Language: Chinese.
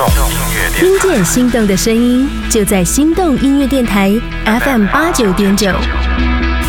听见心动的声音，就在心动音乐电台 FM 89.9。